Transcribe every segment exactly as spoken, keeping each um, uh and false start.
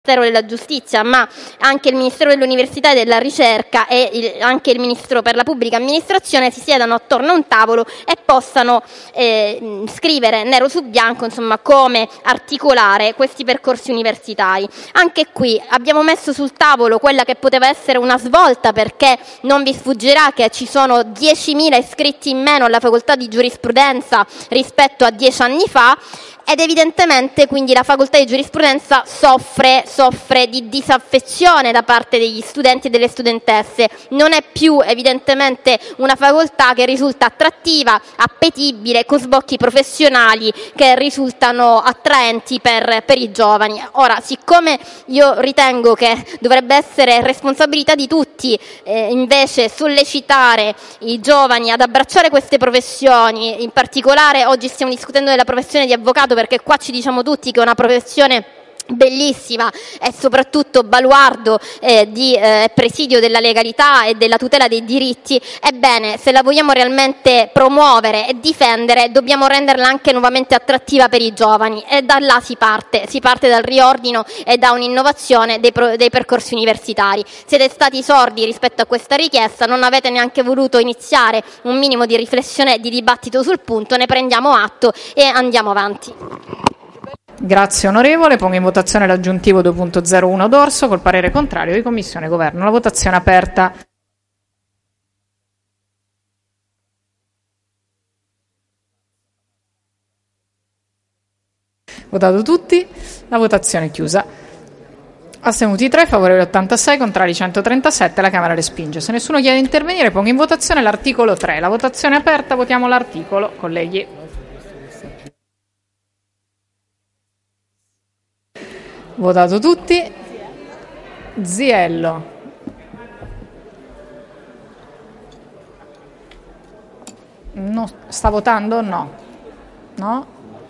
Ministero della Giustizia, ma anche il Ministero dell'Università e della Ricerca e il, anche il Ministro per la Pubblica Amministrazione si siedano attorno a un tavolo e possano eh, scrivere nero su bianco, insomma, come articolare questi percorsi universitari. Anche qui abbiamo messo sul tavolo quella che poteva essere una svolta, perché non vi sfuggirà che ci sono diecimila iscritti in meno alla facoltà di giurisprudenza rispetto a dieci anni fa, ed evidentemente quindi la facoltà di giurisprudenza soffre, soffre di disaffezione da parte degli studenti e delle studentesse. Non è più evidentemente una facoltà che risulta attrattiva, appetibile, con sbocchi professionali che risultano attraenti per, per i giovani. Ora, siccome io ritengo che dovrebbe essere responsabilità di tutti eh, invece sollecitare i giovani ad abbracciare queste professioni, in particolare oggi stiamo discutendo della professione di avvocato, perché qua ci diciamo tutti che è una professione bellissima e soprattutto baluardo eh, di eh, presidio della legalità e della tutela dei diritti. Ebbene, se la vogliamo realmente promuovere e difendere, dobbiamo renderla anche nuovamente attrattiva per i giovani, e da là si parte, si parte dal riordino e da un'innovazione dei, pro- dei percorsi universitari. Siete stati sordi rispetto a questa richiesta, non avete neanche voluto iniziare un minimo di riflessione e di dibattito sul punto. Ne prendiamo atto e andiamo avanti. Grazie onorevole. Pongo in votazione l'aggiuntivo due punto zero uno D'Orso col parere contrario di Commissione e Governo. La votazione è aperta. Votato tutti, la votazione è chiusa. Astenuti tre, favorevoli ottantasei, contrari centotrentasette, la Camera respinge. Se nessuno chiede di intervenire, pongo in votazione l'articolo tre. La votazione è aperta, votiamo l'articolo, colleghi. Votato tutti. Ziello. No, sta votando? No. No?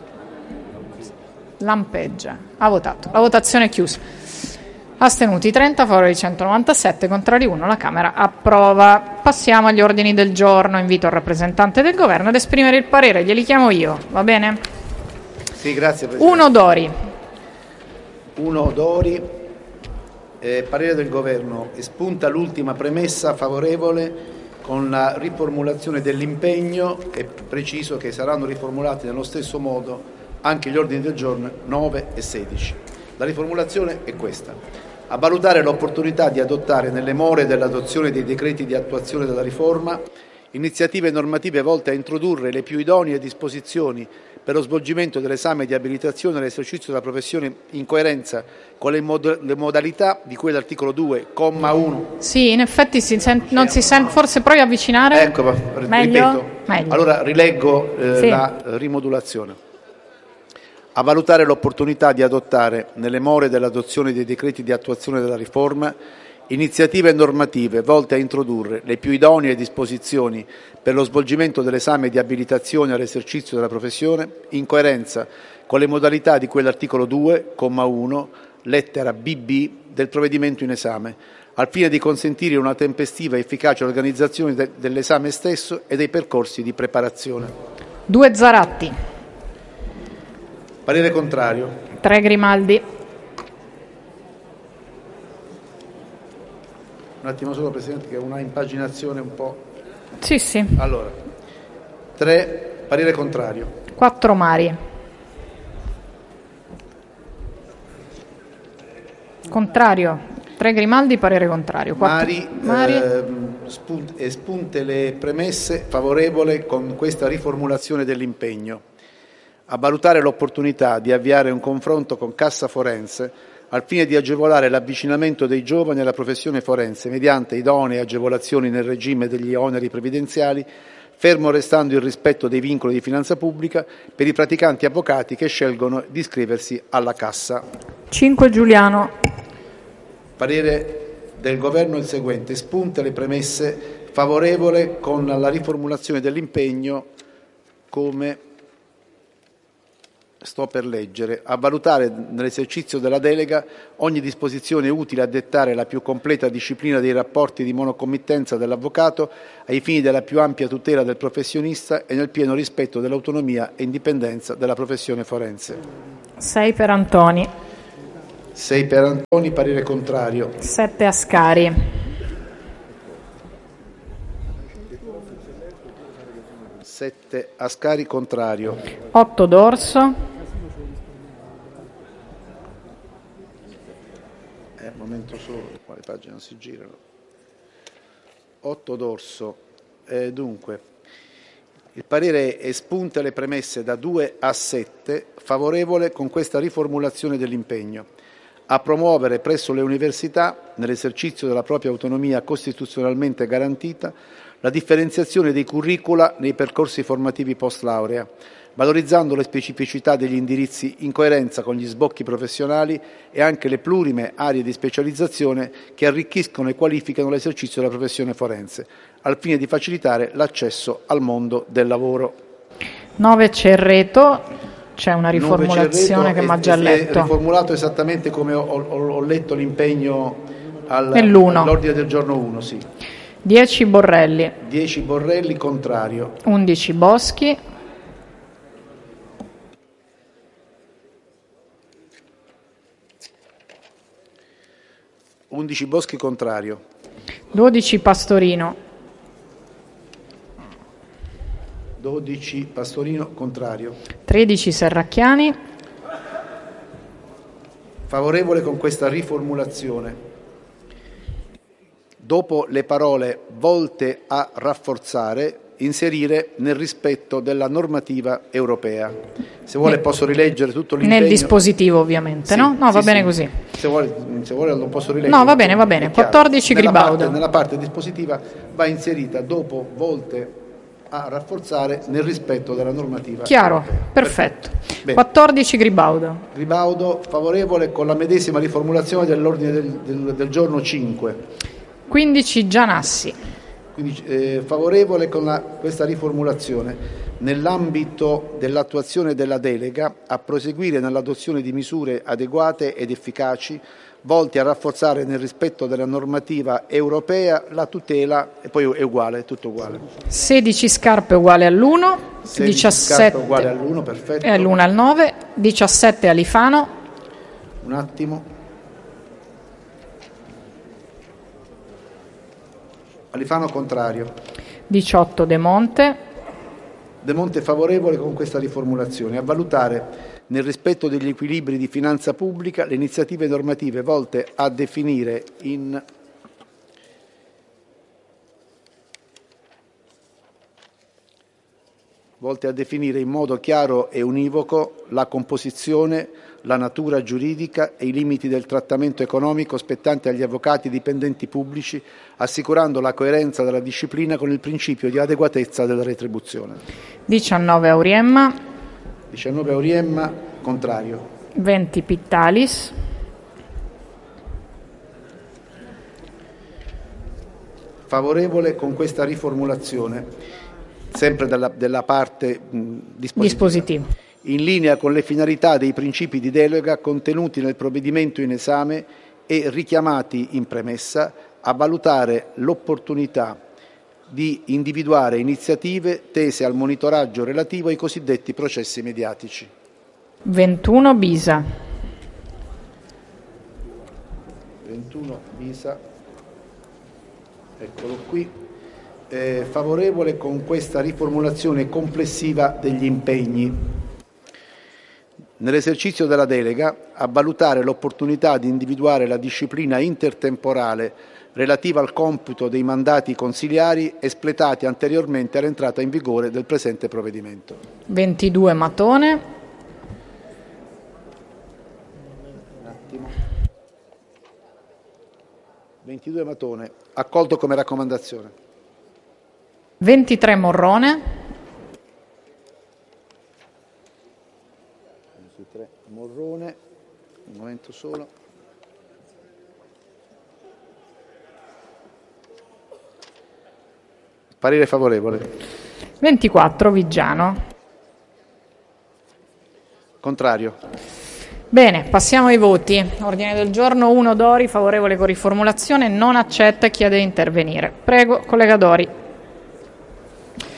Lampeggia. Ha votato. La votazione è chiusa. Astenuti trenta, favorevoli centonovantasette, contrari uno. La Camera approva. Passiamo agli ordini del giorno. Invito il rappresentante del Governo ad esprimere il parere. Glieli chiamo io, va bene? Sì, grazie Presidente. Uno Dori. uno Dori, eh, parere del Governo, espunta l'ultima premessa favorevole con la riformulazione dell'impegno, che preciso che saranno riformulati nello stesso modo anche gli ordini del giorno nove e sedici. La riformulazione è questa: a valutare l'opportunità di adottare, nelle more dell'adozione dei decreti di attuazione della riforma, iniziative normative volte a introdurre le più idonee disposizioni per lo svolgimento dell'esame di abilitazione all'esercizio della professione in coerenza con le, mod- le modalità di cui l'articolo due, comma uno. Sì, in effetti si sent- non si sente, forse provi a avvicinare. Ecco, ma, Meglio? ripeto. Meglio. Allora rileggo eh, Sì. la rimodulazione. A valutare l'opportunità di adottare, nelle more dell'adozione dei decreti di attuazione della riforma, iniziative normative volte a introdurre le più idonee disposizioni per lo svolgimento dell'esame di abilitazione all'esercizio della professione in coerenza con le modalità di cui l'articolo due, comma uno, lettera B B del provvedimento in esame, al fine di consentire una tempestiva e efficace organizzazione de- dell'esame stesso e dei percorsi di preparazione. Due Zaratti. Parere contrario. Tre Grimaldi. Un attimo solo, Presidente, che è una impaginazione un po'. Sì, sì. Allora, tre, parere contrario. Quattro Mari. Contrario. Tre Grimaldi, parere contrario. Quattro. Mari, Mari. ehm, spunt- espunte le premesse, favorevole con questa riformulazione dell'impegno. A valutare l'opportunità di avviare un confronto con Cassa Forense al fine di agevolare l'avvicinamento dei giovani alla professione forense mediante idonee agevolazioni nel regime degli oneri previdenziali, fermo restando il rispetto dei vincoli di finanza pubblica per i praticanti avvocati che scelgono di iscriversi alla Cassa. Cinque Giuliano. Parere del Governo è il seguente: espunte le premesse, favorevole con la riformulazione dell'impegno come sto per leggere. A valutare nell'esercizio della delega ogni disposizione utile a dettare la più completa disciplina dei rapporti di monocommittenza dell'avvocato ai fini della più ampia tutela del professionista e nel pieno rispetto dell'autonomia e indipendenza della professione forense. Sei per Antoni. sei per Antoni, parere contrario. sette Ascari. sette Ascari, contrario. otto D'Orso. Eh, un momento solo, qua le pagine non si girano. otto D'Orso. Eh, dunque, il parere è espunte le premesse da due a sette, favorevole con questa riformulazione dell'impegno: a promuovere presso le università, nell'esercizio della propria autonomia costituzionalmente garantita, la differenziazione dei curricula nei percorsi formativi post laurea, valorizzando le specificità degli indirizzi in coerenza con gli sbocchi professionali e anche le plurime aree di specializzazione che arricchiscono e qualificano l'esercizio della professione forense, al fine di facilitare l'accesso al mondo del lavoro. nove Cerreto, c'è una riformulazione che mi ha già letto. È riformulato esattamente come ho, ho, ho letto l'impegno al, Nell'uno. all'ordine del giorno uno, sì. dieci Borrelli. dieci Borrelli, contrario. undici Boschi. undici Boschi, contrario. dodici Pastorino. dodici Pastorino, contrario. tredici Serracchiani. Favorevole con questa riformulazione: dopo le parole volte a rafforzare, inserire nel rispetto della normativa europea. Se vuole Nel- posso rileggere tutto l'impegno. Nel dispositivo ovviamente, Sì, no? No, va sì, bene sì. così. Se vuole, se vuole lo posso rileggere. No, va bene, va bene. È chiaro. quattordici Nella Gribaudo. parte, nella parte dispositiva va inserita dopo volte a rafforzare nel rispetto della normativa Chiaro, europea. perfetto. Bene. quattordici Gribaudo. Gribaudo, favorevole con la medesima riformulazione dell'ordine del, del, del giorno cinque. quindici Gianassi. Quindi eh, favorevole con la, questa riformulazione: nell'ambito dell'attuazione della delega, a proseguire nell'adozione di misure adeguate ed efficaci volti a rafforzare nel rispetto della normativa europea la tutela, e poi è uguale, tutto uguale. sedici Scarpe uguale all'uno. sedici diciassette Scarpa uguale all'uno, perfetto. e all'uno al nove. diciassette Alifano. Un attimo. Alifano, contrario. diciotto De Monte. De Monte favorevole con questa riformulazione: a valutare, nel rispetto degli equilibri di finanza pubblica, le iniziative normative volte a definire in volte a definire in modo chiaro e univoco la composizione, la natura giuridica e i limiti del trattamento economico spettanti agli avvocati dipendenti pubblici, assicurando la coerenza della disciplina con il principio di adeguatezza della retribuzione. diciannove Auriemma. diciannove Auriemma, contrario. venti Pittalis. Favorevole con questa riformulazione, sempre dalla, della parte mh, dispositiva. Dispositivo. In linea con le finalità dei principi di delega contenuti nel provvedimento in esame e richiamati in premessa, a valutare l'opportunità di individuare iniziative tese al monitoraggio relativo ai cosiddetti processi mediatici. ventuno Bisa. ventuno Bisa, eccolo qui. Eh, favorevole con questa riformulazione complessiva degli impegni: nell'esercizio della delega, a valutare l'opportunità di individuare la disciplina intertemporale relativa al computo dei mandati consiliari espletati anteriormente all'entrata in vigore del presente provvedimento. ventidue Matone. Un attimo. ventidue Matone, accolto come raccomandazione. ventitré Morrone. ventitré Morrone, un momento solo. Parere favorevole. ventiquattro Viggiano. Contrario. Bene, passiamo ai voti. Ordine del giorno uno Dori, favorevole con riformulazione, non accetta e chiede di intervenire. Prego, collega Dori.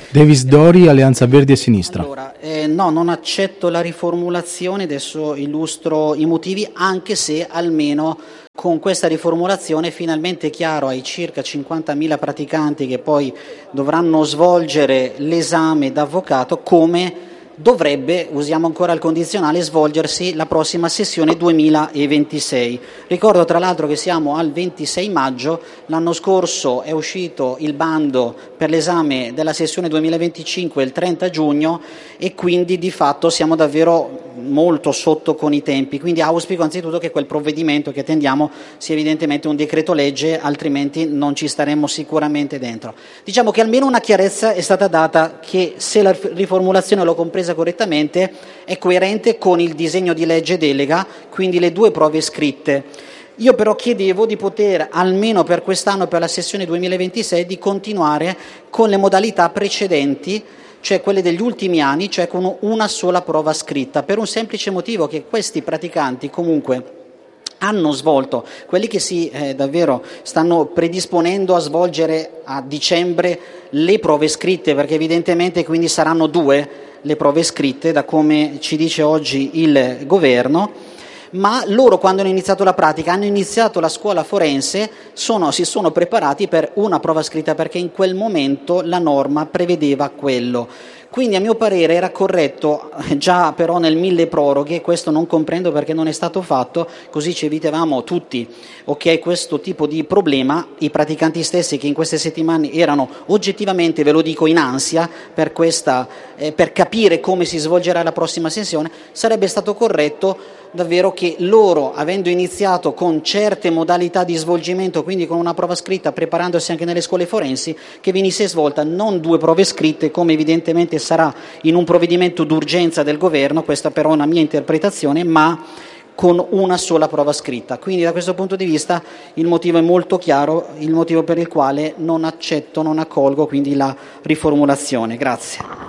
Davis Dori, Alleanza Verdi e Sinistra. Allora, eh, no, non accetto la riformulazione, adesso illustro i motivi, anche se almeno con questa riformulazione finalmente è chiaro ai circa cinquantamila praticanti che poi dovranno svolgere l'esame d'avvocato come dovrebbe, usiamo ancora il condizionale, svolgersi la prossima sessione duemilaventisei. Ricordo tra l'altro che siamo al ventisei maggio, l'anno scorso è uscito il bando per l'esame della sessione duemilaventicinque il trenta giugno e quindi di fatto siamo davvero molto sotto con i tempi, quindi auspico anzitutto che quel provvedimento che attendiamo sia evidentemente un decreto legge, altrimenti non ci staremo sicuramente dentro. Diciamo che almeno una chiarezza è stata data, che se la riformulazione l'ho compresa correttamente è coerente con il disegno di legge delega, quindi le due prove scritte. Io però chiedevo di poter, almeno per quest'anno, per la sessione duemilaventisei, di continuare con le modalità precedenti, cioè quelle degli ultimi anni, cioè con una sola prova scritta, per un semplice motivo, che questi praticanti comunque hanno svolto, quelli che si eh, davvero stanno predisponendo a svolgere a dicembre le prove scritte, perché evidentemente quindi saranno due le prove scritte, da come ci dice oggi il governo, ma loro quando hanno iniziato la pratica, hanno iniziato la scuola forense, sono, si sono preparati per una prova scritta, perché in quel momento la norma prevedeva quello. Quindi a mio parere era corretto, già però nel mille proroghe, questo non comprendo perché non è stato fatto, così ci evitavamo tutti ok, questo tipo di problema, i praticanti stessi che in queste settimane erano oggettivamente, ve lo dico, in ansia per, questa, eh, per capire come si svolgerà la prossima sessione, sarebbe stato corretto davvero che loro, avendo iniziato con certe modalità di svolgimento, quindi con una prova scritta, preparandosi anche nelle scuole forensi, che venisse svolta non due prove scritte, come evidentemente sarà in un provvedimento d'urgenza del governo, questa però è una mia interpretazione, ma con una sola prova scritta. Quindi da questo punto di vista il motivo è molto chiaro, il motivo per il quale non accetto, non accolgo quindi la riformulazione. Grazie.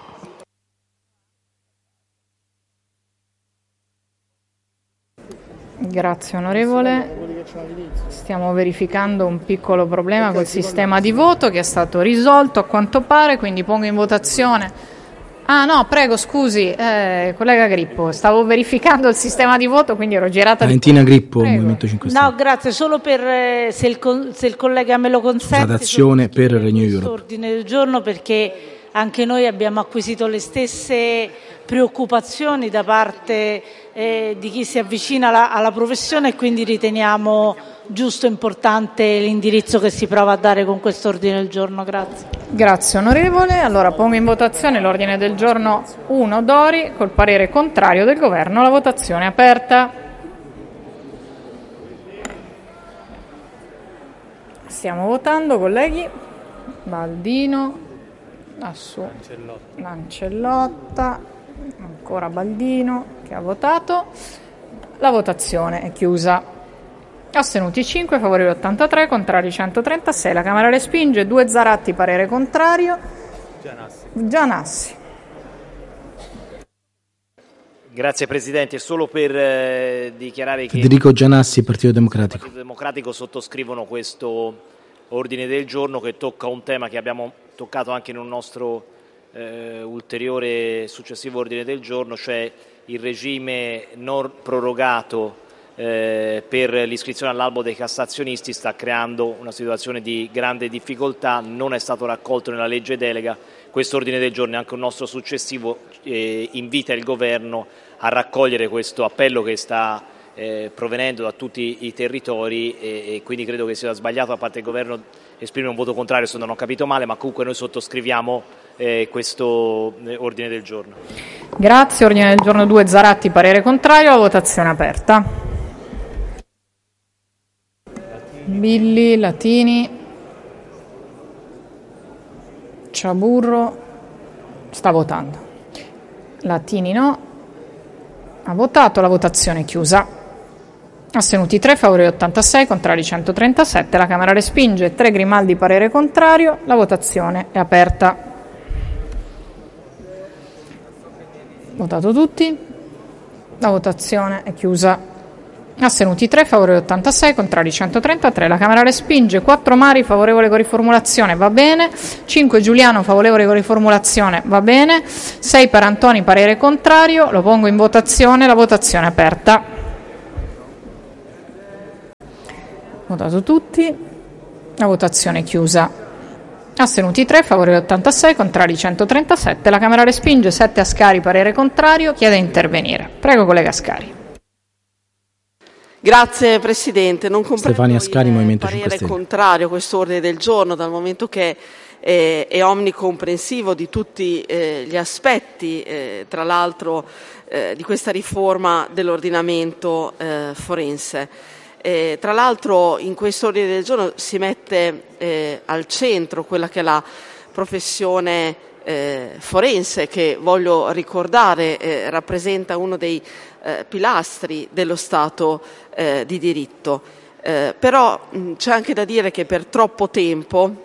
Grazie onorevole. Stiamo verificando un piccolo problema col sistema di voto che è stato risolto a quanto pare, quindi pongo in votazione. Ah no, prego, scusi, eh, collega Grippo, stavo verificando il sistema di voto, quindi ero girata. Valentina Grippo, prego. Movimento cinque Stelle. No, grazie, solo per, eh, se, il, se il collega me lo consente, azione per Renew Europe. Ordine del giorno, perché anche noi abbiamo acquisito le stesse preoccupazioni da parte eh, di chi si avvicina alla, alla professione, e quindi riteniamo giusto e importante l'indirizzo che si prova a dare con questo ordine del giorno. Grazie. Grazie onorevole. Allora pongo in votazione l'ordine del giorno uno Dori col parere contrario del governo. La votazione è aperta. Stiamo votando, colleghi. Baldino, Lassù, Lancellotta, ancora Baldino che ha votato. La votazione è chiusa. Astenuti cinque, favorevoli ottantatré, contrari centotrentasei. La Camera respinge. due Zaratti, parere contrario. Gianassi. Gianassi. Grazie Presidente, solo per eh, dichiarare che Federico Gianassi, Partito Democratico. Il Partito Democratico sottoscrivono questo ordine del giorno che tocca un tema che abbiamo toccato anche in un nostro eh, ulteriore successivo ordine del giorno, cioè il regime non prorogato Eh, per l'iscrizione all'albo dei cassazionisti. Sta creando una situazione di grande difficoltà, non è stato raccolto nella legge delega. Questo ordine del giorno e anche un nostro successivo eh, invita il governo a raccogliere questo appello che sta eh, provenendo da tutti i territori e, e quindi credo che sia sbagliato da parte del governo esprimere un voto contrario se non ho capito male, ma comunque noi sottoscriviamo eh, questo eh, ordine del giorno. Grazie. Ordine del giorno due Zaratti, parere contrario. La votazione aperta. Billi, Latini, Ciaburro, sta votando. Latini no, ha votato, la votazione è chiusa. Astenuti tre, favorevoli ottantasei, contrari centotrentasette. La Camera respinge. tre Grimaldi, parere contrario. La votazione è aperta. Votato tutti. La votazione è chiusa. Astenuti tre, favorevoli ottantasei, contrari centotrentatré. La Camera respinge. quattro Mari, favorevole con riformulazione, va bene. cinque Giuliano, favorevole con riformulazione, va bene. sei Parantoni, parere contrario. Lo pongo in votazione. La votazione è aperta. Votato tutti. La votazione è chiusa. Astenuti tre, favorevoli ottantasei, contrari centotrentasette. La Camera respinge. sette Ascari, parere contrario. Chiede di intervenire. Prego, collega Ascari. Grazie Presidente, non comprendo Stefania Ascari, il Movimento parere cinque Stelle. contrario a questo ordine del giorno, dal momento che eh, è omnicomprensivo di tutti eh, gli aspetti, eh, tra l'altro, eh, di questa riforma dell'ordinamento eh, forense. Eh, tra l'altro in questo ordine del giorno si mette eh, al centro quella che è la professione eh, forense, che voglio ricordare eh, rappresenta uno dei eh, pilastri dello Stato eh, di diritto. Eh, però mh, c'è anche da dire che per troppo tempo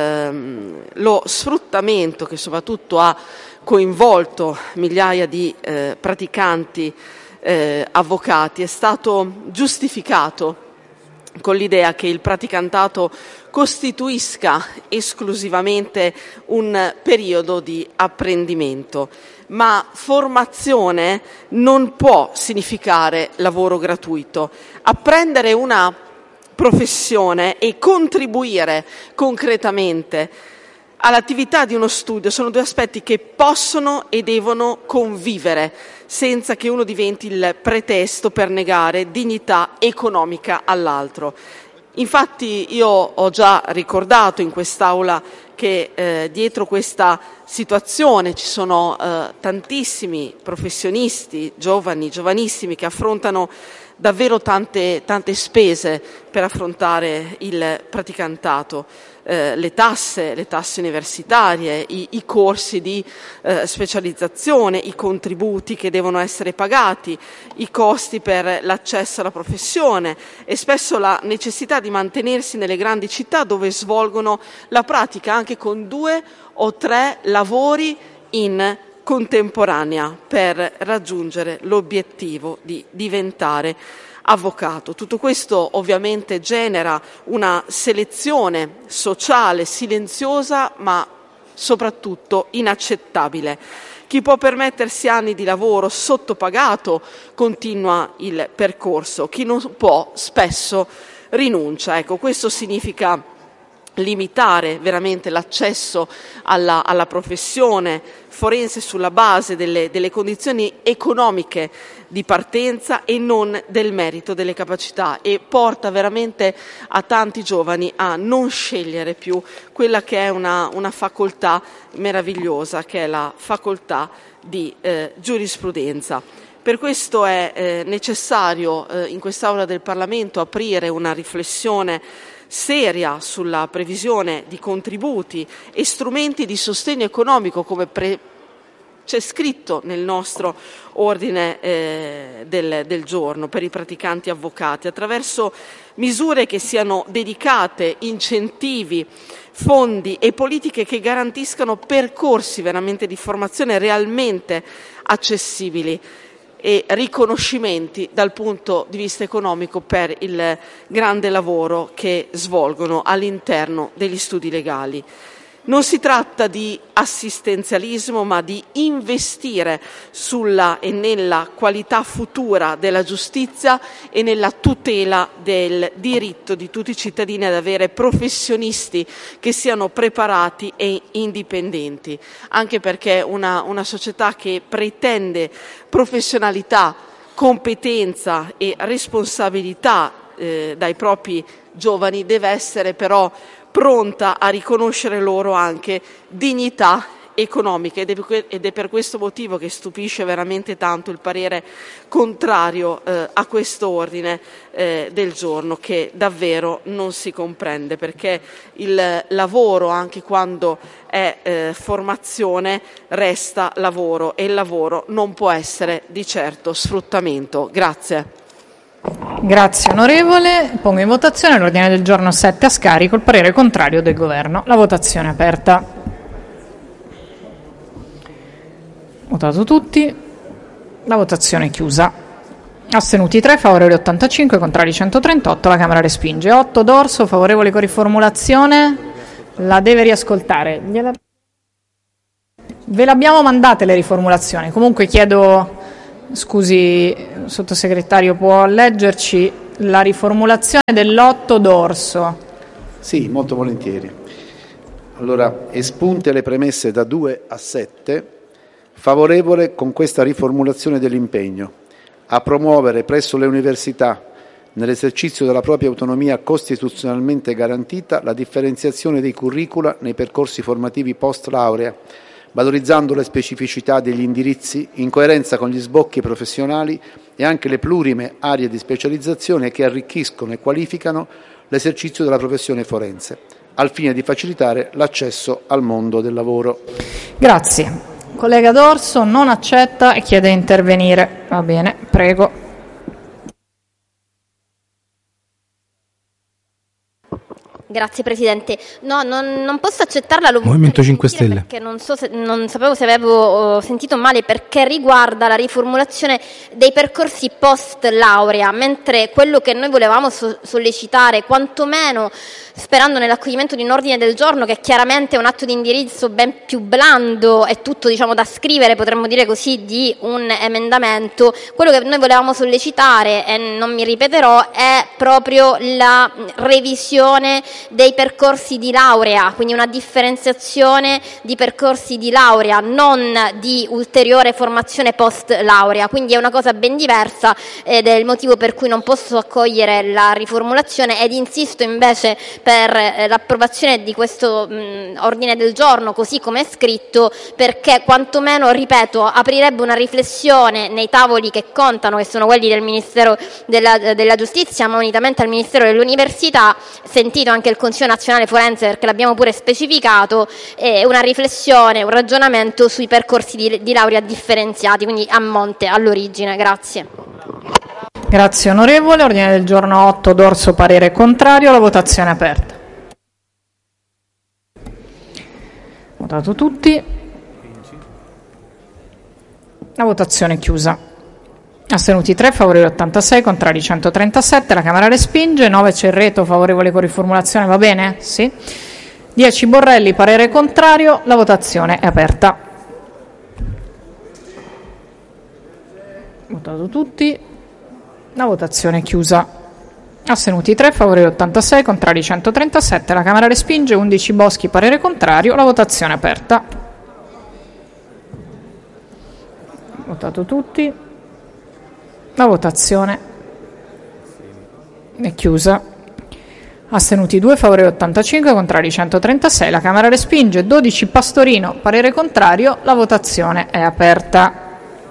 ehm, lo sfruttamento, che soprattutto ha coinvolto migliaia di eh, praticanti eh, avvocati, è stato giustificato con l'idea che il praticantato costituisca esclusivamente un periodo di apprendimento, ma formazione non può significare lavoro gratuito. Apprendere una professione e contribuire concretamente all'attività di uno studio sono due aspetti che possono e devono convivere senza che uno diventi il pretesto per negare dignità economica all'altro. Infatti io ho già ricordato in quest'Aula che eh, dietro questa situazione ci sono eh, tantissimi professionisti, giovani, giovanissimi, che affrontano davvero tante, tante spese per affrontare il praticantato, eh, le tasse, le tasse universitarie, i, i corsi di eh, specializzazione, i contributi che devono essere pagati, i costi per l'accesso alla professione e spesso la necessità di mantenersi nelle grandi città dove svolgono la pratica anche con due o tre lavori in contemporanea per raggiungere l'obiettivo di diventare avvocato. Tutto questo ovviamente genera una selezione sociale silenziosa ma soprattutto inaccettabile. Chi può permettersi anni di lavoro sottopagato continua il percorso, chi non può spesso rinuncia. Ecco, questo significa limitare veramente l'accesso alla, alla professione forense sulla base delle, delle condizioni economiche di partenza e non del merito delle capacità, e porta veramente a tanti giovani a non scegliere più quella che è una, una facoltà meravigliosa, che è la facoltà di eh, giurisprudenza. Per questo è eh, necessario eh, in quest'Aula del Parlamento aprire una riflessione seria sulla previsione di contributi e strumenti di sostegno economico, come pre- c'è scritto nel nostro ordine eh, del, del giorno, per i praticanti avvocati, attraverso misure che siano dedicate, incentivi, fondi e politiche che garantiscano percorsi veramente di formazione realmente accessibili e riconoscimenti dal punto di vista economico per il grande lavoro che svolgono all'interno degli studi legali. Non si tratta di assistenzialismo, ma di investire sulla e nella qualità futura della giustizia e nella tutela del diritto di tutti i cittadini ad avere professionisti che siano preparati e indipendenti, anche perché una, una società che pretende professionalità, competenza e responsabilità eh, dai propri giovani deve essere però pronta a riconoscere loro anche dignità economica, ed è per questo motivo che stupisce veramente tanto il parere contrario eh, a questo ordine eh, del giorno, che davvero non si comprende, perché il lavoro, anche quando è eh, formazione, resta lavoro, e il lavoro non può essere di certo sfruttamento. Grazie. Grazie onorevole. Pongo in votazione l'ordine del giorno sette Ascari col parere contrario del Governo. La votazione è aperta. Votato tutti. La votazione è chiusa. Astenuti tre, favorevoli ottantacinque, contrari centotrentotto, la Camera respinge. otto Dorso, favorevole con riformulazione, la deve riascoltare. Gliela... Ve l'abbiamo mandate le riformulazioni, comunque chiedo, scusi sottosegretario, può leggerci la riformulazione dell'otto Dorso? Sì, molto volentieri. Allora, espunte le premesse da due a sette, favorevole con questa riformulazione dell'impegno a promuovere presso le università, nell'esercizio della propria autonomia costituzionalmente garantita, la differenziazione dei curricula nei percorsi formativi post laurea, valorizzando le specificità degli indirizzi in coerenza con gli sbocchi professionali e anche le plurime aree di specializzazione che arricchiscono e qualificano l'esercizio della professione forense, al fine di facilitare l'accesso al mondo del lavoro. Grazie. Collega Dorso non accetta e chiede di intervenire. Va bene, prego. Grazie Presidente. No, non, non posso accettarla. Lo Movimento cinque Stelle. Perché non, so se, non sapevo se avevo sentito male, perché riguarda la riformulazione dei percorsi post laurea, mentre quello che noi volevamo so- sollecitare, quantomeno sperando nell'accoglimento di un ordine del giorno che chiaramente è un atto di indirizzo ben più blando, è tutto diciamo da scrivere, potremmo dire così, di un emendamento, quello che noi volevamo sollecitare, e non mi ripeterò, è proprio la revisione dei percorsi di laurea, quindi una differenziazione di percorsi di laurea, non di ulteriore formazione post laurea, quindi è una cosa ben diversa ed è il motivo per cui non posso accogliere la riformulazione ed insisto invece per eh, l'approvazione di questo mh, ordine del giorno così come è scritto, perché quantomeno, ripeto, aprirebbe una riflessione nei tavoli che contano, che sono quelli del Ministero della, della Giustizia, ma unitamente al Ministero dell'Università, sentito anche il Consiglio Nazionale Forense perché l'abbiamo pure specificato, eh, una riflessione, un ragionamento sui percorsi di, di laurea differenziati, quindi a monte, all'origine. Grazie. Grazie onorevole. Ordine del giorno otto Dorso, parere contrario, la votazione è aperta. Votato tutti. La votazione è chiusa. Astenuti tre, favorevoli ottantasei, contrari centotrentasette, la Camera respinge. nove Cerreto, favorevole con riformulazione, va bene? Sì. dieci Borrelli, parere contrario, la votazione è aperta. Votato tutti. La votazione è chiusa. Astenuti tre, favorevoli ottantasei, contrari centotrentasette, la Camera respinge. undici Boschi, parere contrario, la votazione è aperta. Votato tutti. La votazione è chiusa. Astenuti due, favorevoli ottantacinque, contrari centotrentasei, la Camera respinge. dodici Pastorino, parere contrario, la votazione è aperta.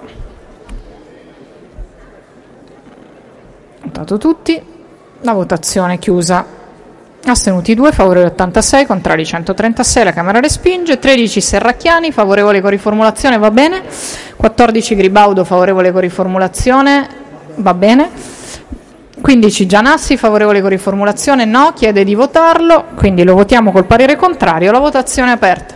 Votato tutti, la votazione è chiusa. Astenuti due, favorevoli ottantasei, contrari centotrentasei, la Camera respinge. tredici Serracchiani, favorevole con riformulazione, va bene. quattordici Gribaudo, favorevole con riformulazione, va bene. quindici Gianassi, favorevole con riformulazione, no, chiede di votarlo, quindi lo votiamo col parere contrario, la votazione è aperta.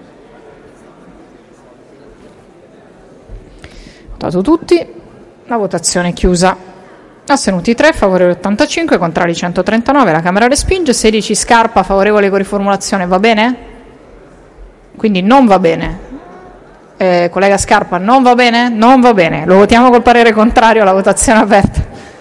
Votato tutti, la votazione è chiusa. Astenuti tre, favorevoli ottantacinque, contrari centotrentanove, la Camera respinge. sedici Scarpa, favorevole con riformulazione, va bene? Quindi non va bene. Eh, collega Scarpa, non va bene? Non va bene. Lo votiamo col parere contrario, la votazione è aperta.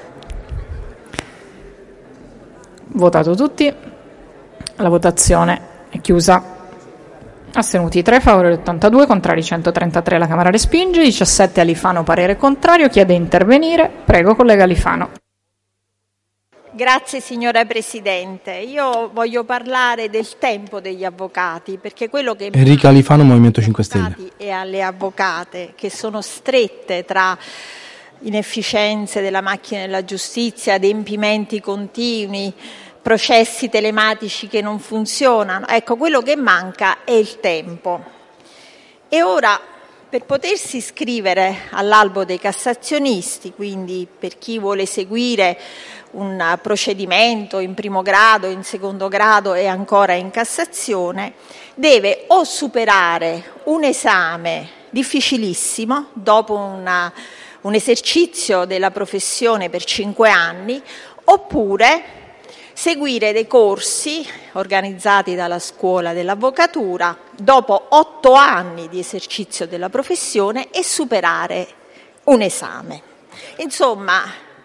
Votato tutti, la votazione è chiusa. Astenuti tre, favorevoli ottantadue, contrari centotrentatré, la Camera respinge. diciassette Alifano, parere contrario, chiede di intervenire. Prego, collega Alifano. Grazie signora Presidente. Io voglio parlare del tempo degli avvocati, perché quello che Enrica Alifano, Movimento cinque Stelle. E alle avvocate che sono strette tra inefficienze della macchina della giustizia, adempimenti continui, processi telematici che non funzionano. Ecco, quello che manca è il tempo. E ora, per potersi iscrivere all'albo dei cassazionisti, quindi per chi vuole seguire un procedimento in primo grado, in secondo grado e ancora in Cassazione, deve o superare un esame difficilissimo dopo una un esercizio della professione per cinque anni, oppure seguire dei corsi organizzati dalla scuola dell'avvocatura dopo otto anni di esercizio della professione e superare un esame. Insomma,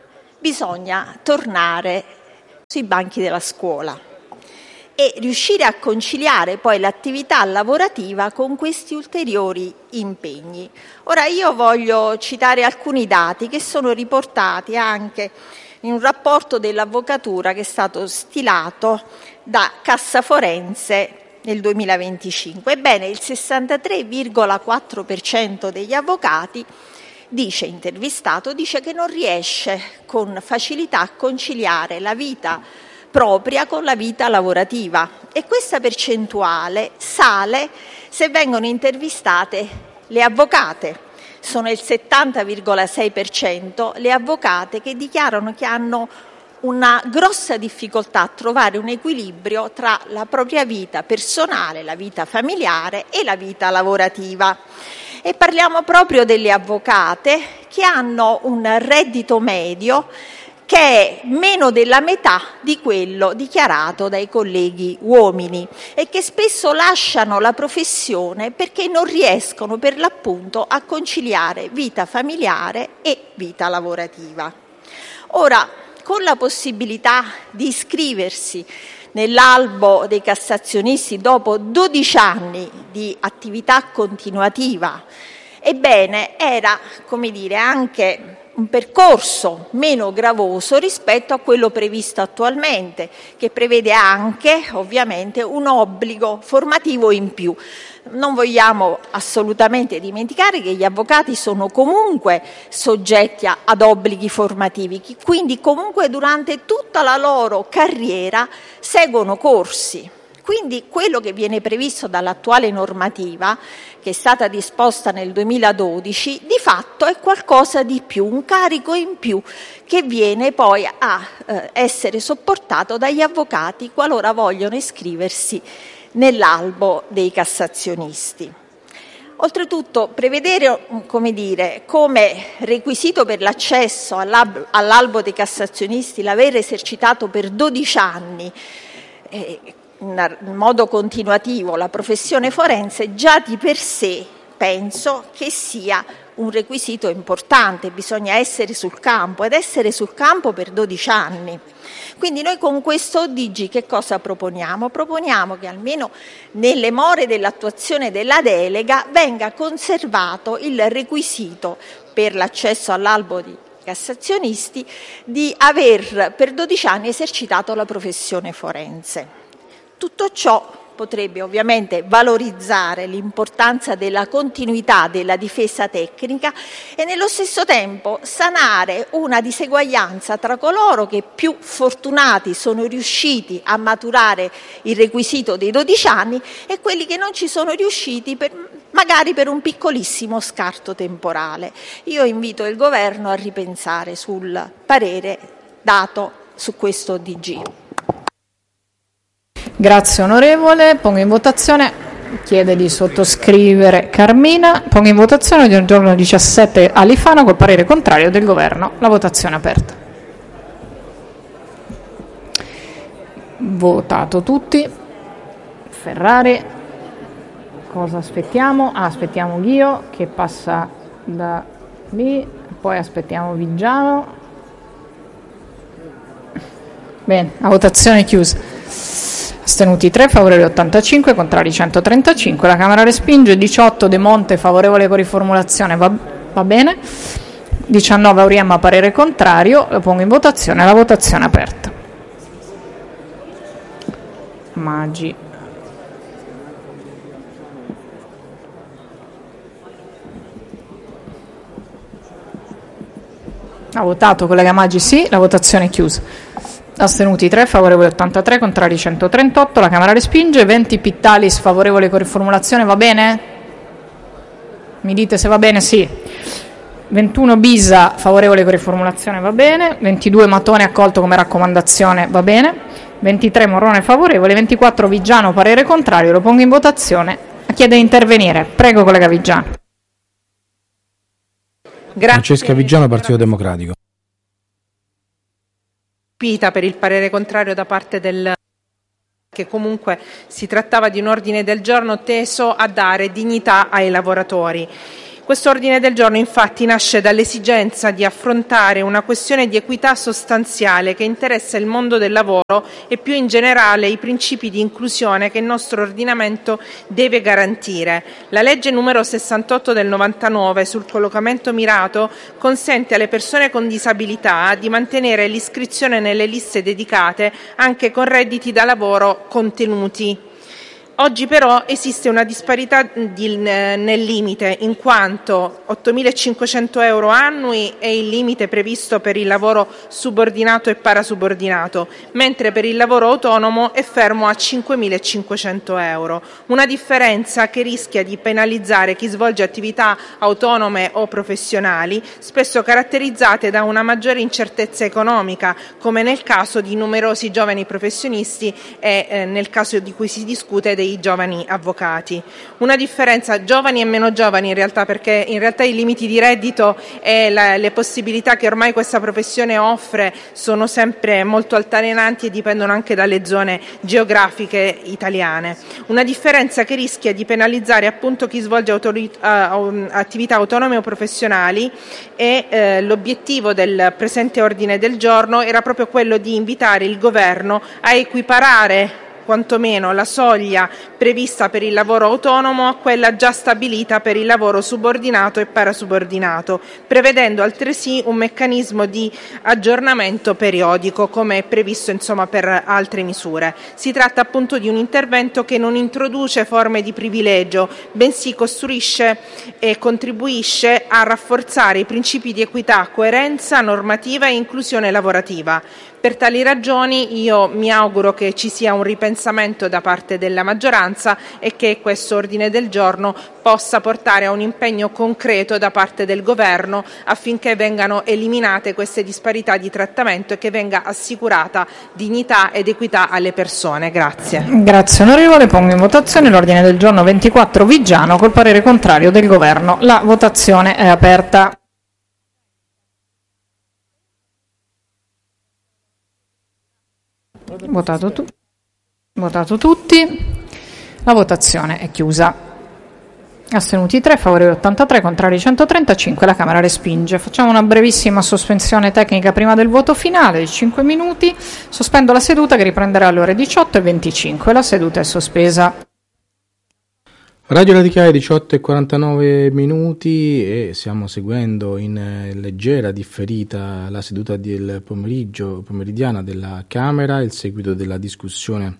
bisogna tornare sui banchi della scuola e riuscire a conciliare poi l'attività lavorativa con questi ulteriori impegni. Ora io voglio citare alcuni dati che sono riportati anche in un rapporto dell'avvocatura che è stato stilato da Cassa Forense nel duemilaventicinque. Ebbene, il sessantatré virgola quattro per cento degli avvocati, dice intervistato, dice che non riesce con facilità a conciliare la vita propria con la vita lavorativa, e questa percentuale sale se vengono intervistate le avvocate. Sono il settanta virgola sei per cento le avvocate che dichiarano che hanno una grossa difficoltà a trovare un equilibrio tra la propria vita personale, la vita familiare e la vita lavorativa. E parliamo proprio delle avvocate che hanno un reddito medio che è meno della metà di quello dichiarato dai colleghi uomini e che spesso lasciano la professione perché non riescono per l'appunto a conciliare vita familiare e vita lavorativa. Ora, con la possibilità di iscriversi nell'albo dei cassazionisti dopo dodici anni di attività continuativa, ebbene era, come dire, anche un percorso meno gravoso rispetto a quello previsto attualmente, che prevede anche ovviamente un obbligo formativo in più. Non vogliamo assolutamente dimenticare che gli avvocati sono comunque soggetti ad obblighi formativi, quindi comunque durante tutta la loro carriera seguono corsi. Quindi quello che viene previsto dall'attuale normativa, che è stata disposta nel duemiladodici, di fatto è qualcosa di più, un carico in più che viene poi a eh, essere sopportato dagli avvocati qualora vogliono iscriversi nell'albo dei cassazionisti. Oltretutto, prevedere, come dire, come requisito per l'accesso all'albo, all'albo dei cassazionisti l'aver esercitato per dodici anni eh, in modo continuativo la professione forense, già di per sé penso che sia un requisito importante. Bisogna essere sul campo ed essere sul campo per dodici anni. Quindi noi con questo O D G che cosa proponiamo? Proponiamo che almeno nelle more dell'attuazione della delega venga conservato il requisito per l'accesso all'albo di cassazionisti di aver per dodici anni esercitato la professione forense. Tutto ciò potrebbe ovviamente valorizzare l'importanza della continuità della difesa tecnica e nello stesso tempo sanare una diseguaglianza tra coloro che più fortunati sono riusciti a maturare il requisito dei dodici anni e quelli che non ci sono riusciti per, magari per un piccolissimo scarto temporale. Io invito il Governo a ripensare sul parere dato su questo O D G. Grazie onorevole, pongo in votazione, chiede di sottoscrivere Carmina, pongo in votazione del giorno diciassette Alifano col parere contrario del Governo, la votazione è aperta. Votato tutti, Ferrari, cosa aspettiamo? Ah, aspettiamo Ghio che passa da lì, poi aspettiamo Vigiano. Bene, la votazione è chiusa. Astenuti tre, favorevoli ottantacinque, contrari centotrentacinque, la Camera respinge. Diciotto De Monte favorevole con riformulazione, va, va bene. diciannove Auriemma parere contrario, lo pongo in votazione, la votazione è aperta. Maggi. Ha votato collega Maggi sì, la votazione è chiusa. Astenuti tre, favorevole ottantatré, contrari centotrentotto, la Camera respinge. venti Pittalis favorevole con riformulazione, va bene? Mi dite se va bene? Sì. ventuno Bisa favorevole con riformulazione, va bene. ventidue Matone accolto come raccomandazione, va bene. ventitré Morrone favorevole. ventiquattro Vigiano parere contrario, lo pongo in votazione. Chiede di intervenire. Prego collega Vigiano. Grazie. Francesca Vigiano, Partito Democratico. Per il parere contrario da parte del che comunque si trattava di un ordine del giorno teso a dare dignità ai lavoratori. Questo ordine del giorno infatti nasce dall'esigenza di affrontare una questione di equità sostanziale che interessa il mondo del lavoro e più in generale i principi di inclusione che il nostro ordinamento deve garantire. La legge numero sessantotto del novantanove sul collocamento mirato consente alle persone con disabilità di mantenere l'iscrizione nelle liste dedicate anche con redditi da lavoro contenuti. Oggi però esiste una disparità di, nel limite, in quanto ottomilacinquecento euro annui è il limite previsto per il lavoro subordinato e parasubordinato, mentre per il lavoro autonomo è fermo a cinquemilacinquecento euro. Una differenza che rischia di penalizzare chi svolge attività autonome o professionali, spesso caratterizzate da una maggiore incertezza economica, come nel caso di numerosi giovani professionisti e eh, nel caso di cui si discute dei giovani avvocati. Una differenza giovani e meno giovani in realtà, perché in realtà i limiti di reddito e la, le possibilità che ormai questa professione offre sono sempre molto altalenanti e dipendono anche dalle zone geografiche italiane. Una differenza che rischia di penalizzare appunto chi svolge autori, uh, attività autonome o professionali e uh, l'obiettivo del presente ordine del giorno era proprio quello di invitare il governo a equiparare quantomeno la soglia prevista per il lavoro autonomo a quella già stabilita per il lavoro subordinato e parasubordinato, prevedendo altresì un meccanismo di aggiornamento periodico, come è previsto insomma per altre misure. Si tratta appunto di un intervento che non introduce forme di privilegio, bensì costruisce e contribuisce a rafforzare i principi di equità, coerenza normativa e inclusione lavorativa. Per tali ragioni io mi auguro che ci sia un ripensamento da parte della maggioranza e che questo ordine del giorno possa portare a un impegno concreto da parte del governo affinché vengano eliminate queste disparità di trattamento e che venga assicurata dignità ed equità alle persone. Grazie. Grazie onorevole. Pongo in votazione l'ordine del giorno ventiquattro Vigiano col parere contrario del governo. La votazione è aperta. Votato, tu- votato tutti, la votazione è chiusa. Astenuti tre, favorevoli ottantatré, contrari centotrentacinque, la Camera respinge. Facciamo una brevissima sospensione tecnica prima del voto finale di cinque minuti. Sospendo la seduta che riprenderà alle ore diciotto e venticinque. La seduta è sospesa. Radio Radicale diciotto e quarantanove minuti e stiamo seguendo in eh, leggera differita la seduta del pomeriggio pomeridiana della Camera, il seguito della discussione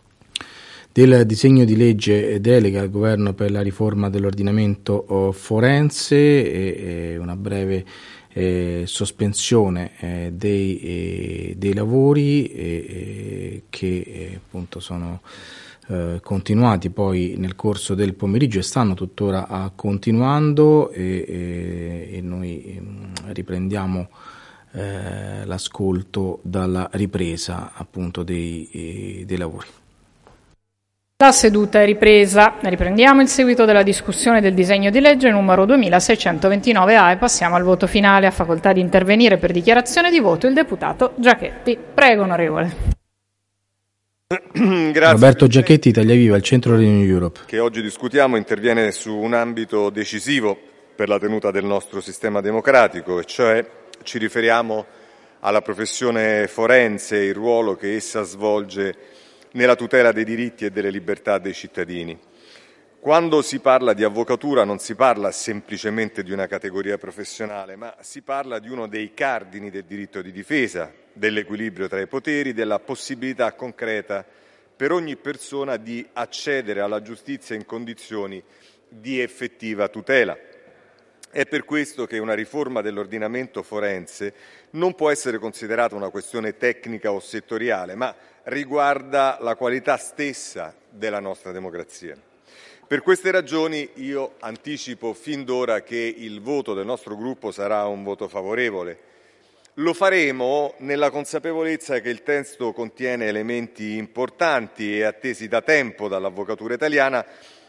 del disegno di legge delega al governo per la riforma dell'ordinamento forense e, e una breve eh, sospensione eh, dei, eh, dei lavori eh, eh, che eh, appunto sono Eh, continuati poi nel corso del pomeriggio e stanno tuttora ah, continuando e, e, e noi eh, riprendiamo eh, l'ascolto dalla ripresa appunto dei, eh, dei lavori. La seduta è ripresa. Riprendiamo il seguito della discussione del disegno di legge numero duemilaseicentoventinove A e passiamo al voto finale. Ha facoltà di intervenire per dichiarazione di voto il deputato Giachetti. Prego onorevole. Grazie, Roberto Giachetti, Italia Viva, il centro Renew Europe. Che oggi discutiamo interviene su un ambito decisivo per la tenuta del nostro sistema democratico, e cioè ci riferiamo alla professione forense e il ruolo che essa svolge nella tutela dei diritti e delle libertà dei cittadini. Quando si parla di avvocatura non si parla semplicemente di una categoria professionale, ma si parla di uno dei cardini del diritto di difesa, dell'equilibrio tra i poteri, della possibilità concreta per ogni persona di accedere alla giustizia in condizioni di effettiva tutela. È per questo che una riforma dell'ordinamento forense non può essere considerata una questione tecnica o settoriale, ma riguarda la qualità stessa della nostra democrazia. Per queste ragioni io anticipo fin d'ora che il voto del nostro gruppo sarà un voto favorevole. Lo faremo nella consapevolezza che il testo contiene elementi importanti e attesi da tempo dall'avvocatura italiana,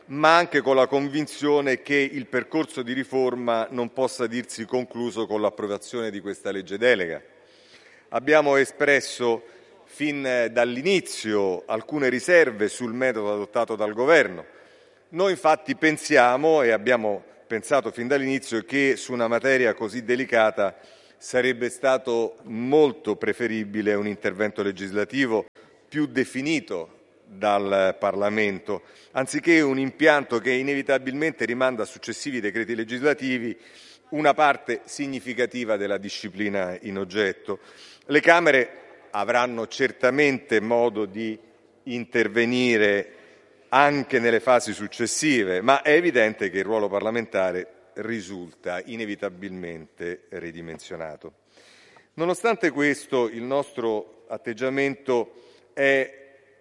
ma anche con la convinzione che il percorso di riforma non possa dirsi concluso con l'approvazione di questa legge delega. Abbiamo espresso fin dall'inizio alcune riserve sul metodo adottato dal Governo. Noi infatti pensiamo, e abbiamo pensato fin dall'inizio, che su una materia così delicata sarebbe stato molto preferibile un intervento legislativo più definito dal Parlamento, anziché un impianto che inevitabilmente rimanda a successivi decreti legislativi una parte significativa della disciplina in oggetto. Le Camere avranno certamente modo di intervenire anche nelle fasi successive, ma è evidente che il ruolo parlamentare risulta inevitabilmente ridimensionato. Nonostante questo, il nostro atteggiamento è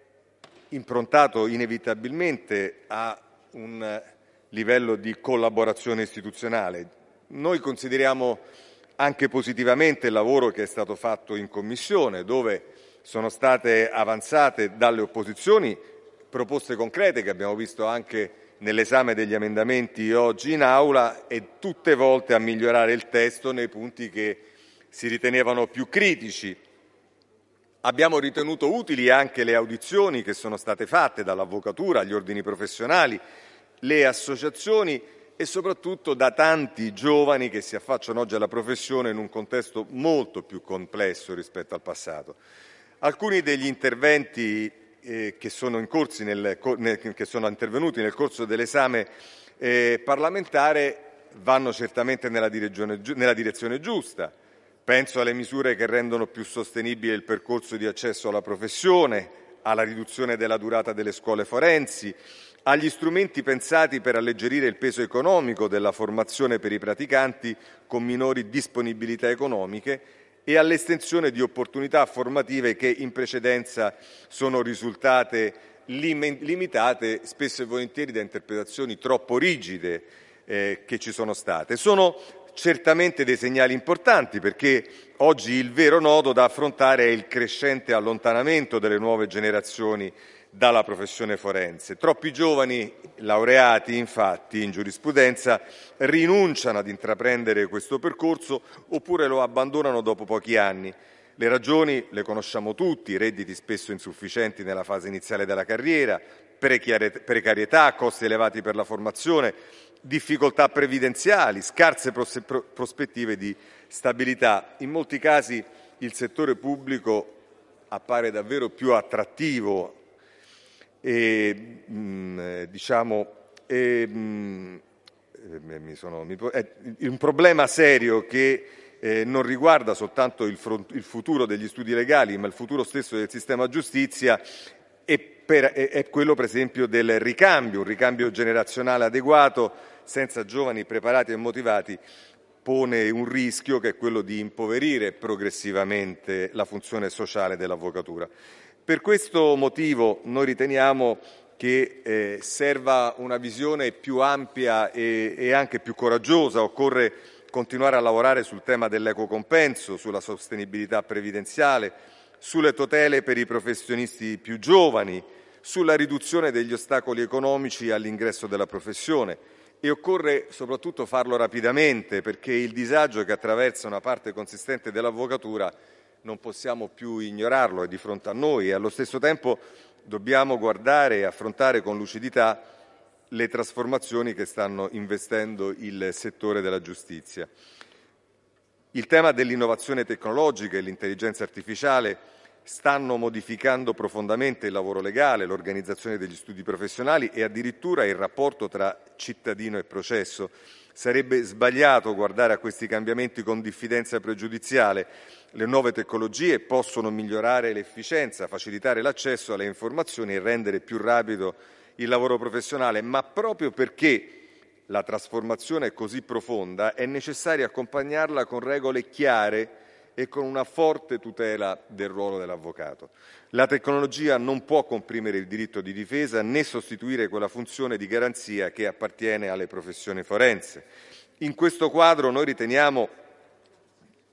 improntato inevitabilmente a un livello di collaborazione istituzionale. Noi consideriamo anche positivamente il lavoro che è stato fatto in Commissione, dove sono state avanzate dalle opposizioni proposte concrete che abbiamo visto anche nell'esame degli emendamenti oggi in Aula, e tutte volte a migliorare il testo nei punti che si ritenevano più critici. Abbiamo ritenuto utili anche le audizioni che sono state fatte dall'Avvocatura, gli ordini professionali, le associazioni e soprattutto da tanti giovani che si affacciano oggi alla professione in un contesto molto più complesso rispetto al passato. Alcuni degli interventi eh, che, sono in corsi nel, nel, che sono intervenuti nel corso dell'esame eh, parlamentare vanno certamente nella direzione, nella direzione giusta. Penso alle misure che rendono più sostenibile il percorso di accesso alla professione, alla riduzione della durata delle scuole forensi, agli strumenti pensati per alleggerire il peso economico della formazione per i praticanti con minori disponibilità economiche e all'estensione di opportunità formative che in precedenza sono risultate lim- limitate spesso e volentieri da interpretazioni troppo rigide eh, che ci sono state. Sono certamente dei segnali importanti, perché oggi il vero nodo da affrontare è il crescente allontanamento delle nuove generazioni dalla professione forense. Troppi giovani laureati, infatti, in giurisprudenza rinunciano ad intraprendere questo percorso oppure lo abbandonano dopo pochi anni. Le ragioni le conosciamo tutti: redditi spesso insufficienti nella fase iniziale della carriera, precarietà, costi elevati per la formazione, difficoltà previdenziali, scarse pros- prospettive di stabilità. In molti casi il settore pubblico appare davvero più attrattivo e mh, diciamo e, mh, mi sono, mi, è un problema serio che eh, non riguarda soltanto il, front, il futuro degli studi legali, ma il futuro stesso del sistema giustizia. E per, è, è quello, per esempio, del ricambio. Un ricambio generazionale adeguato senza giovani preparati e motivati pone un rischio, che è quello di impoverire progressivamente la funzione sociale dell'avvocatura. Per questo motivo noi riteniamo che eh, serva una visione più ampia e, e anche più coraggiosa. Occorre continuare a lavorare sul tema dell'equo compenso, sulla sostenibilità previdenziale, sulle tutele per i professionisti più giovani, sulla riduzione degli ostacoli economici all'ingresso della professione, e occorre soprattutto farlo rapidamente, perché il disagio che attraversa una parte consistente dell'avvocatura non possiamo più ignorarlo, è di fronte a noi, e allo stesso tempo dobbiamo guardare e affrontare con lucidità le trasformazioni che stanno investendo il settore della giustizia. Il tema dell'innovazione tecnologica e l'intelligenza artificiale stanno modificando profondamente il lavoro legale, l'organizzazione degli studi professionali e addirittura il rapporto tra cittadino e processo. Sarebbe sbagliato guardare a questi cambiamenti con diffidenza pregiudiziale. Le nuove tecnologie possono migliorare l'efficienza, facilitare l'accesso alle informazioni e rendere più rapido il lavoro professionale, ma proprio perché la trasformazione è così profonda è necessario accompagnarla con regole chiare e con una forte tutela del ruolo dell'avvocato. La tecnologia non può comprimere il diritto di difesa né sostituire quella funzione di garanzia che appartiene alle professioni forensi. In questo quadro noi riteniamo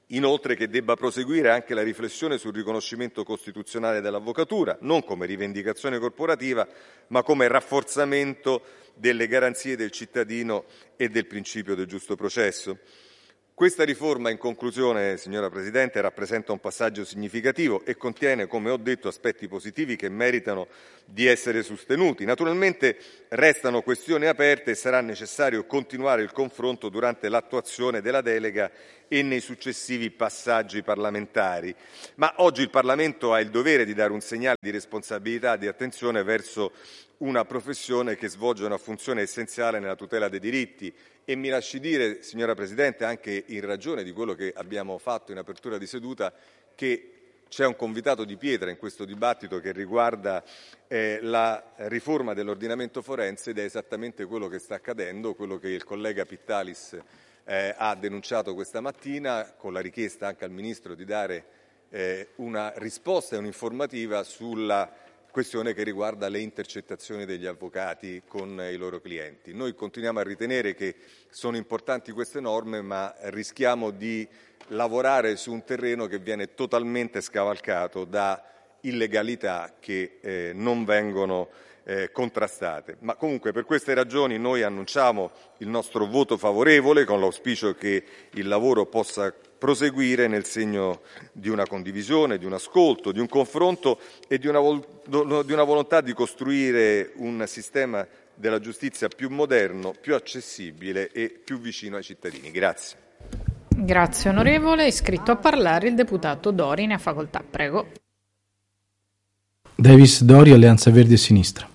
Inoltre che debba proseguire anche la riflessione sul riconoscimento costituzionale dell'avvocatura, non come rivendicazione corporativa, ma come rafforzamento delle garanzie del cittadino e del principio del giusto processo. Questa riforma, in conclusione, signora Presidente, rappresenta un passaggio significativo e contiene, come ho detto, aspetti positivi che meritano di essere sostenuti. Naturalmente restano questioni aperte e sarà necessario continuare il confronto durante l'attuazione della delega e nei successivi passaggi parlamentari. Ma oggi il Parlamento ha il dovere di dare un segnale di responsabilità e di attenzione verso una professione che svolge una funzione essenziale nella tutela dei diritti. E mi lasci dire, signora Presidente, anche in ragione di quello che abbiamo fatto in apertura di seduta, che c'è un convitato di pietra in questo dibattito che riguarda eh, la riforma dell'ordinamento forense, ed è esattamente quello che sta accadendo, quello che il collega Pittalis eh, ha denunciato questa mattina, con la richiesta anche al Ministro di dare eh, una risposta e un'informativa sulla questione che riguarda le intercettazioni degli avvocati con i loro clienti. Noi continuiamo a ritenere che sono importanti queste norme, ma rischiamo di lavorare su un terreno che viene totalmente scavalcato da illegalità che eh, non vengono eh, contrastate. Ma comunque per queste ragioni noi annunciamo il nostro voto favorevole, con l'auspicio che il lavoro possa proseguire nel segno di una condivisione, di un ascolto, di un confronto e di una, vol- di una volontà di costruire un sistema della giustizia più moderno, più accessibile e più vicino ai cittadini. Grazie. Grazie onorevole. È iscritto a parlare il deputato Dori, ne ha facoltà. Prego. Davis Dori, Alleanza Verdi e Sinistra.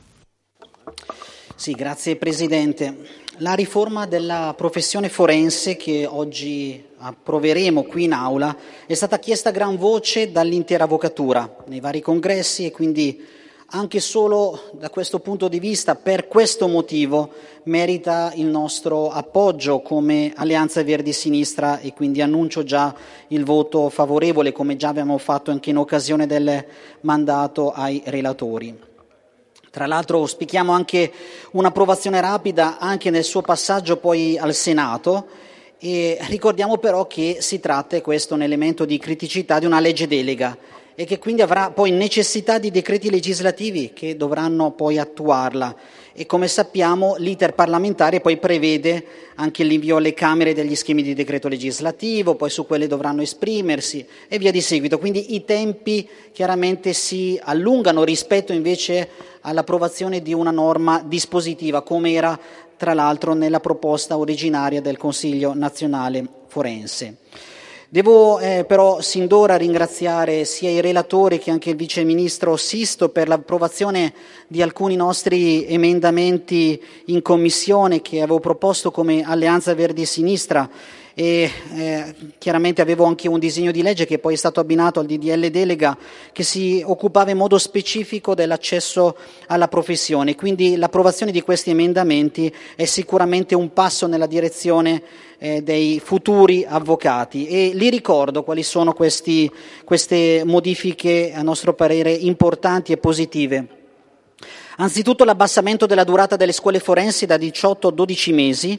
Sì, grazie Presidente. La riforma della professione forense che oggi approveremo qui in aula è stata chiesta a gran voce dall'intera avvocatura nei vari congressi, e quindi anche solo da questo punto di vista, per questo motivo, merita il nostro appoggio come Alleanza Verdi Sinistra, e quindi annuncio già il voto favorevole, come già abbiamo fatto anche in occasione del mandato ai relatori. Tra l'altro auspichiamo anche un'approvazione rapida anche nel suo passaggio poi al Senato, e ricordiamo però che si tratta, e questo è un elemento di criticità, di una legge delega, e che quindi avrà poi necessità di decreti legislativi che dovranno poi attuarla, e come sappiamo l'iter parlamentare poi prevede anche l'invio alle Camere degli schemi di decreto legislativo, poi su quelle dovranno esprimersi e via di seguito, quindi i tempi chiaramente si allungano rispetto invece all'approvazione di una norma dispositiva, come era tra l'altro nella proposta originaria del Consiglio nazionale forense. Devo eh, però sin d'ora ringraziare sia i relatori che anche il Vice Ministro Sisto per l'approvazione di alcuni nostri emendamenti in Commissione che avevo proposto come Alleanza Verdi e Sinistra, e eh, chiaramente avevo anche un disegno di legge che poi è stato abbinato al D D L delega che si occupava in modo specifico dell'accesso alla professione. Quindi l'approvazione di questi emendamenti è sicuramente un passo nella direzione eh, dei futuri avvocati, e li ricordo quali sono questi, queste modifiche a nostro parere importanti e positive. Anzitutto l'abbassamento della durata delle scuole forensi da diciotto a dodici mesi,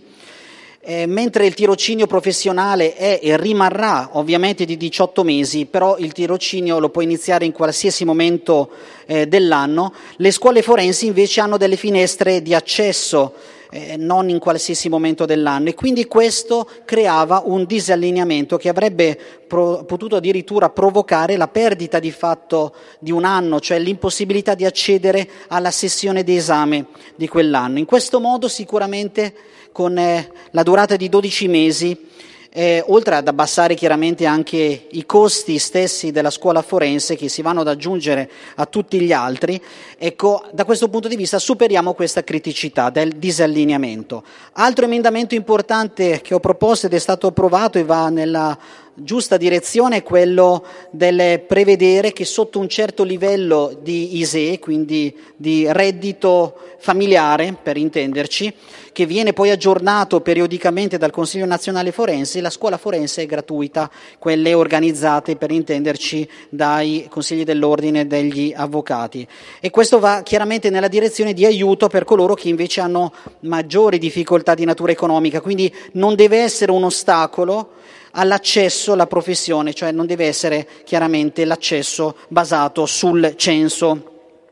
Eh, mentre il tirocinio professionale è e rimarrà ovviamente di diciotto mesi, però il tirocinio lo può iniziare in qualsiasi momento eh, dell'anno. Le scuole forensi invece hanno delle finestre di accesso eh, non in qualsiasi momento dell'anno, e quindi questo creava un disallineamento che avrebbe pro- potuto addirittura provocare la perdita di fatto di un anno, cioè l'impossibilità di accedere alla sessione di esame di quell'anno. In questo modo sicuramente con eh, la durata di dodici mesi, eh, oltre ad abbassare chiaramente anche i costi stessi della scuola forense che si vanno ad aggiungere a tutti gli altri, ecco, da questo punto di vista superiamo questa criticità del disallineamento. Altro emendamento importante che ho proposto ed è stato approvato e va nella giusta direzione è quello del prevedere che sotto un certo livello di I S E E, quindi di reddito familiare per intenderci, che viene poi aggiornato periodicamente dal Consiglio nazionale forense, la scuola forense è gratuita, quelle organizzate per intenderci dai consigli dell'ordine degli avvocati, e questo va chiaramente nella direzione di aiuto per coloro che invece hanno maggiori difficoltà di natura economica, quindi non deve essere un ostacolo all'accesso alla professione, cioè non deve essere chiaramente l'accesso basato sul censo.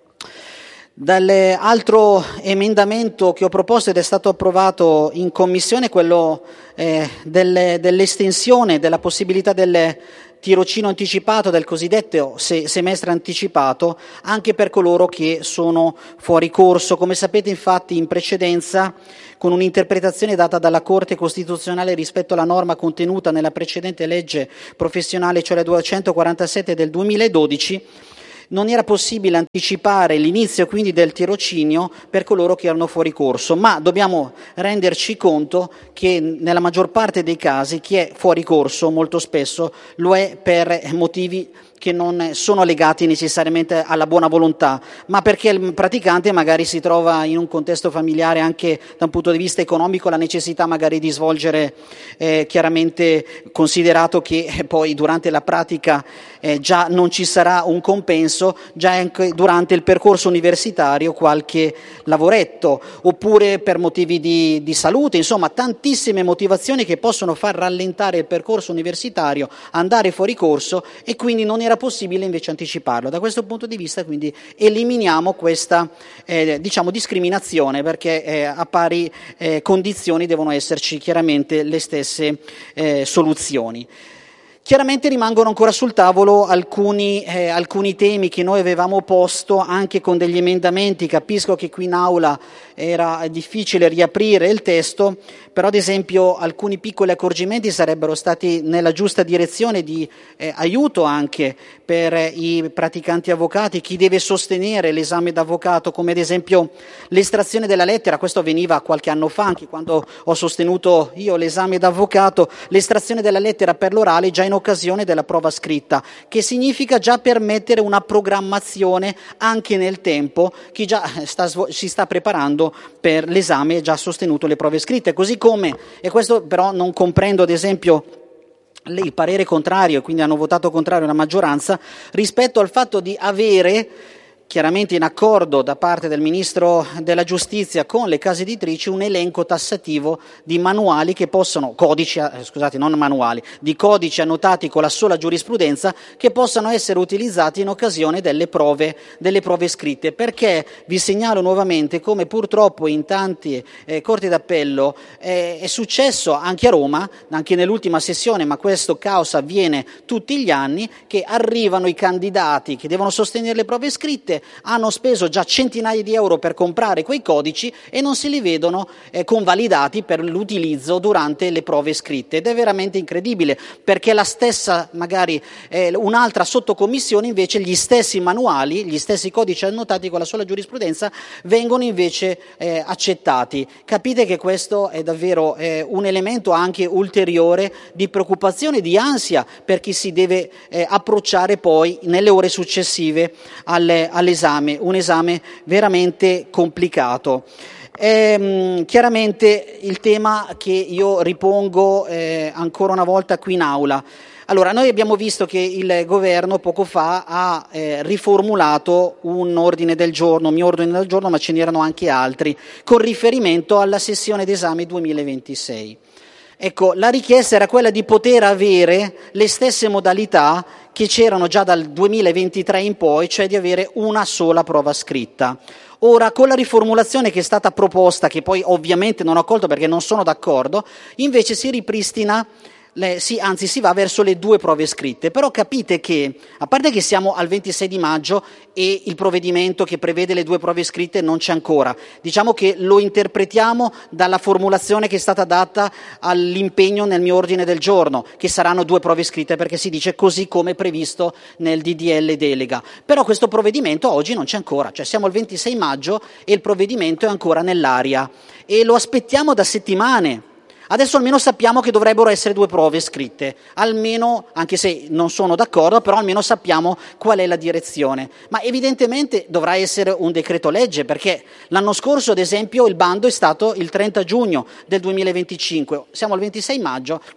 Dall'altro emendamento che ho proposto ed è stato approvato in commissione, quello eh, delle, dell'estensione della possibilità del tirocino anticipato, del cosiddetto se, semestre anticipato, anche per coloro che sono fuori corso. Come sapete, infatti, in precedenza, con un'interpretazione data dalla Corte Costituzionale rispetto alla norma contenuta nella precedente legge professionale, cioè la duecentoquarantasette del duemiladodici, non era possibile anticipare l'inizio quindi del tirocinio per coloro che erano fuori corso, ma dobbiamo renderci conto che nella maggior parte dei casi chi è fuori corso molto spesso lo è per motivi che non sono legati necessariamente alla buona volontà, ma perché il praticante magari si trova in un contesto familiare anche da un punto di vista economico la necessità magari di svolgere, eh, chiaramente considerato che eh, poi durante la pratica eh, già non ci sarà un compenso, già anche durante il percorso universitario qualche lavoretto, oppure per motivi di, di salute, insomma tantissime motivazioni che possono far rallentare il percorso universitario, andare fuori corso, e quindi non era possibile invece anticiparlo. Da questo punto di vista quindi eliminiamo questa eh, diciamo discriminazione, perché eh, a pari eh, condizioni devono esserci chiaramente le stesse eh, soluzioni. Chiaramente rimangono ancora sul tavolo alcuni, eh, alcuni temi che noi avevamo posto anche con degli emendamenti. Capisco che qui in aula era difficile riaprire il testo, però ad esempio alcuni piccoli accorgimenti sarebbero stati nella giusta direzione di eh, aiuto anche per eh, i praticanti avvocati, chi deve sostenere l'esame d'avvocato, come ad esempio l'estrazione della lettera. Questo avveniva qualche anno fa, anche quando ho sostenuto io l'esame d'avvocato, l'estrazione della lettera per l'orale già in occasione della prova scritta, che significa già permettere una programmazione anche nel tempo. Chi già sta, si sta preparando per l'esame e già sostenuto le prove scritte, così come, e questo però non comprendo ad esempio il parere contrario, quindi hanno votato contrario la maggioranza, rispetto al fatto di avere, chiaramente in accordo da parte del Ministro della Giustizia con le case editrici, un elenco tassativo di manuali che possono, codici, eh, scusate, non manuali, di codici annotati con la sola giurisprudenza che possano essere utilizzati in occasione delle prove, delle prove scritte. Perché vi segnalo nuovamente come purtroppo in tante eh, corti d'appello eh, è successo anche a Roma, anche nell'ultima sessione, ma questo caos avviene tutti gli anni, che arrivano i candidati che devono sostenere le prove scritte, hanno speso già centinaia di euro per comprare quei codici e non se li vedono eh, convalidati per l'utilizzo durante le prove scritte. Ed è veramente incredibile, perché la stessa, magari eh, un'altra sottocommissione, invece gli stessi manuali, gli stessi codici annotati con la sola giurisprudenza vengono invece eh, accettati. Capite che questo è davvero eh, un elemento anche ulteriore di preoccupazione, di ansia per chi si deve eh, approcciare poi nelle ore successive alle, alle Esame, un esame veramente complicato. Eh, chiaramente il tema che io ripongo eh, ancora una volta qui in aula. Allora, noi abbiamo visto che il governo poco fa ha eh, riformulato un ordine del giorno, mio ordine del giorno, ma ce n'erano anche altri, con riferimento alla sessione d'esame duemilaventisei. Ecco, la richiesta era quella di poter avere le stesse modalità che c'erano già dal duemilaventitré in poi, cioè di avere una sola prova scritta. Ora, con la riformulazione che è stata proposta, che poi ovviamente non ho accolto perché non sono d'accordo, invece si ripristina, le, sì, anzi si va verso le due prove scritte. Però capite che, a parte che siamo al ventisei di maggio e il provvedimento che prevede le due prove scritte non c'è ancora, diciamo che lo interpretiamo dalla formulazione che è stata data all'impegno nel mio ordine del giorno, che saranno due prove scritte, perché si dice così come previsto nel D D L delega. Però questo provvedimento oggi non c'è ancora, cioè siamo al ventisei maggio e il provvedimento è ancora nell'aria e lo aspettiamo da settimane. Adesso almeno sappiamo che dovrebbero essere due prove scritte, almeno, anche se non sono d'accordo, però almeno sappiamo qual è la direzione. Ma evidentemente dovrà essere un decreto legge, perché l'anno scorso, ad esempio, il bando è stato il trenta giugno del duemilaventicinque, siamo al ventisei maggio,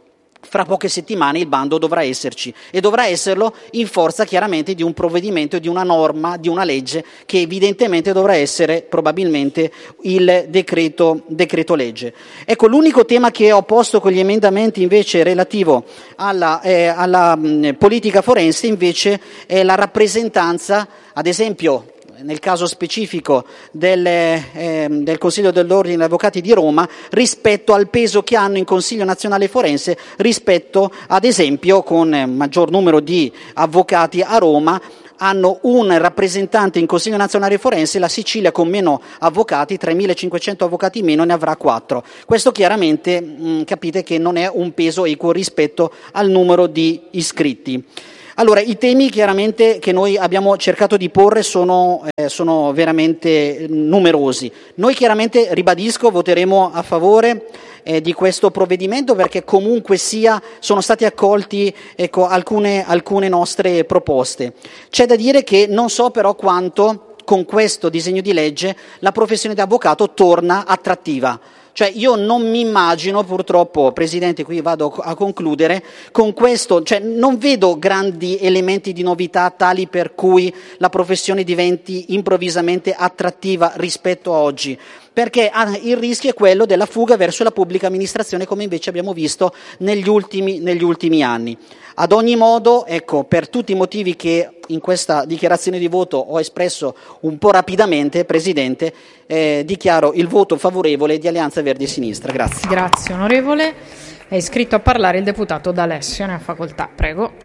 fra poche settimane il bando dovrà esserci e dovrà esserlo in forza chiaramente di un provvedimento, di una norma, di una legge che evidentemente dovrà essere probabilmente il decreto, decreto legge. Ecco, l'unico tema che ho posto con gli emendamenti invece relativo alla, eh, alla mh, politica forense invece è la rappresentanza, ad esempio nel caso specifico del, eh, del Consiglio dell'Ordine degli Avvocati di Roma, rispetto al peso che hanno in Consiglio Nazionale Forense rispetto, ad esempio, con maggior numero di avvocati a Roma, hanno un rappresentante in Consiglio Nazionale Forense, la Sicilia con meno avvocati, tremilacinquecento avvocati meno, ne avrà quattro. Questo chiaramente mh, capite che non è un peso equo rispetto al numero di iscritti. Allora, i temi chiaramente che noi abbiamo cercato di porre sono, eh, sono veramente numerosi. Noi chiaramente, ribadisco, voteremo a favore eh, di questo provvedimento perché comunque sia sono stati accolti ecco, alcune, alcune nostre proposte. C'è da dire che non so però quanto con questo disegno di legge la professione di avvocato torna attrattiva. Cioè io non mi immagino, purtroppo, Presidente, qui vado a concludere, con questo, cioè non vedo grandi elementi di novità tali per cui la professione diventi improvvisamente attrattiva rispetto a oggi, perché ah, il rischio è quello della fuga verso la pubblica amministrazione, come invece abbiamo visto negli ultimi, negli ultimi anni. Ad ogni modo, ecco, per tutti i motivi che in questa dichiarazione di voto ho espresso un po' rapidamente, Presidente, eh, dichiaro il voto favorevole di Alleanza Verdi e Sinistra. Grazie. Grazie onorevole. È iscritto a parlare il deputato D'Alessio, ne ha facoltà. Prego.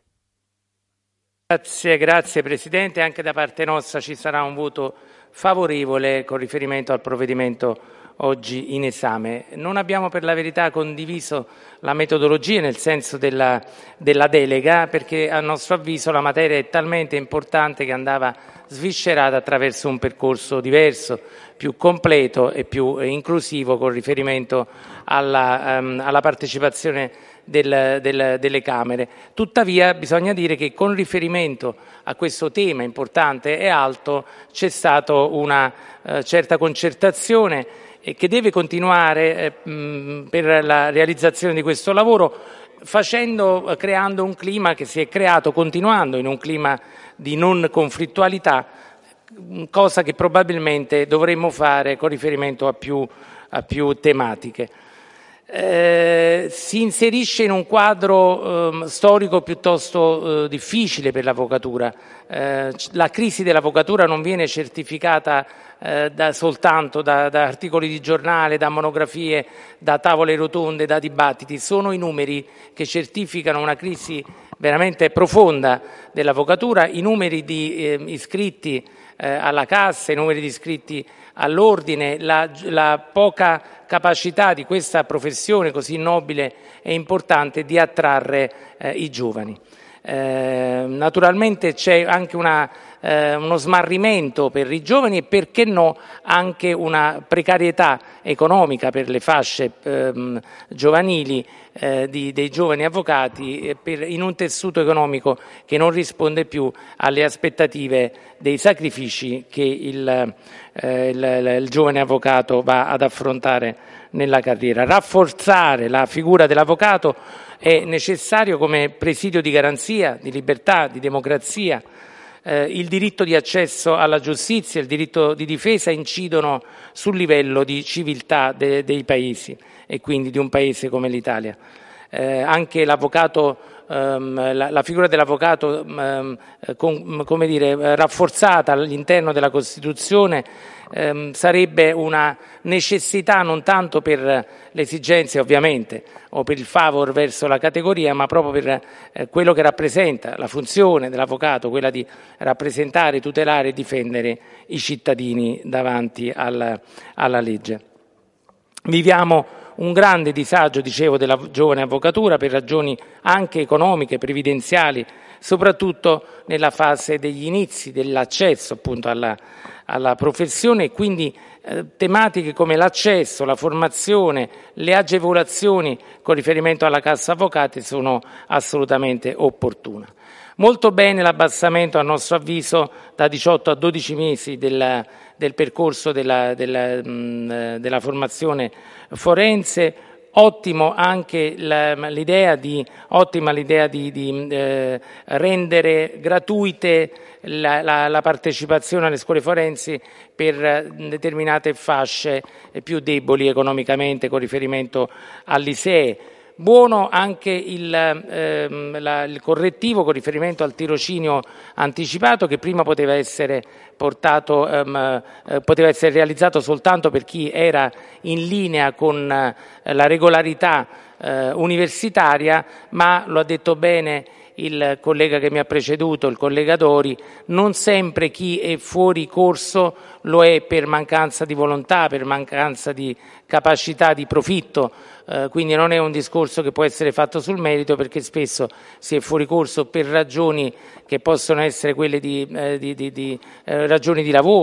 Grazie, grazie Presidente. Anche da parte nostra ci sarà un voto favorevole con riferimento al provvedimento oggi in esame. Non abbiamo per la verità condiviso la metodologia nel senso della, della delega, perché a nostro avviso la materia è talmente importante che andava sviscerata attraverso un percorso diverso, più completo e più inclusivo con riferimento alla, um, alla partecipazione del, del, delle Camere. Tuttavia bisogna dire che con riferimento a questo tema importante e alto c'è stata una uh, certa concertazione e che deve continuare eh, mh, per la realizzazione di questo lavoro, facendo, creando un clima che si è creato, continuando in un clima di non conflittualità, cosa che probabilmente dovremmo fare con riferimento a più, a più tematiche. Eh, si inserisce in un quadro eh, storico piuttosto eh, difficile per l'avvocatura. Eh, la crisi dell'avvocatura non viene certificata eh, da, soltanto da, da articoli di giornale, da monografie, da tavole rotonde, da dibattiti. Sono i numeri che certificano una crisi veramente profonda dell'avvocatura, i numeri di eh, iscritti eh, alla cassa, i numeri di iscritti all'ordine, la, la poca capacità di questa professione così nobile e importante di attrarre eh, i giovani. Eh, naturalmente c'è anche una, eh, uno smarrimento per i giovani e, perché no, anche una precarietà economica per le fasce eh, giovanili eh, di, dei giovani avvocati eh, per, in un tessuto economico che non risponde più alle aspettative dei sacrifici che il, eh, il, il giovane avvocato va ad affrontare nella carriera. Rafforzare la figura dell'avvocato è necessario come presidio di garanzia, di libertà, di democrazia. Eh, il diritto di accesso alla giustizia e il diritto di difesa incidono sul livello di civiltà de- dei paesi e quindi di un paese come l'Italia. Eh, anche l'avvocato, ehm, la, la figura dell'avvocato ehm, con, come dire, rafforzata all'interno della Costituzione ehm, sarebbe una necessità non tanto per le esigenze ovviamente o per il favor verso la categoria, ma proprio per eh, quello che rappresenta la funzione dell'avvocato, quella di rappresentare, tutelare e difendere i cittadini davanti al, alla legge. Viviamo un grande disagio, dicevo, della giovane avvocatura per ragioni anche economiche, previdenziali, soprattutto nella fase degli inizi, dell'accesso appunto alla, alla professione, e quindi eh, tematiche come l'accesso, la formazione, le agevolazioni con riferimento alla cassa avvocati sono assolutamente opportune. Molto bene l'abbassamento, a nostro avviso, da diciotto a dodici mesi del, del percorso della, della, mh, della formazione forense, Ottimo anche la, l'idea di, ottima l'idea di, di eh, rendere gratuite la, la, la partecipazione alle scuole forensi per determinate fasce più deboli economicamente con riferimento all'I S E E. Buono anche il, ehm, la, il correttivo con riferimento al tirocinio anticipato, che prima poteva essere portato, ehm, eh, poteva essere realizzato soltanto per chi era in linea con eh, la regolarità eh, universitaria, ma lo ha detto bene il collega che mi ha preceduto, il collega Dori, non sempre chi è fuori corso lo è per mancanza di volontà, per mancanza di capacità di profitto, eh, quindi non è un discorso che può essere fatto sul merito, perché spesso si è fuori corso per ragioni che possono essere quelle di, eh, di, di, di eh, ragioni di lavoro,